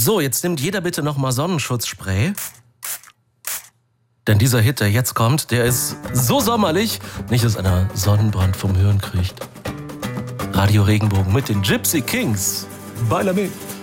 So, jetzt nimmt jeder bitte nochmal Sonnenschutzspray. Denn dieser Hit, der jetzt kommt, der ist so sommerlich, nicht dass einer Sonnenbrand vom Hören kriegt. Radio Regenbogen mit den Gypsy Kings. Baila mit.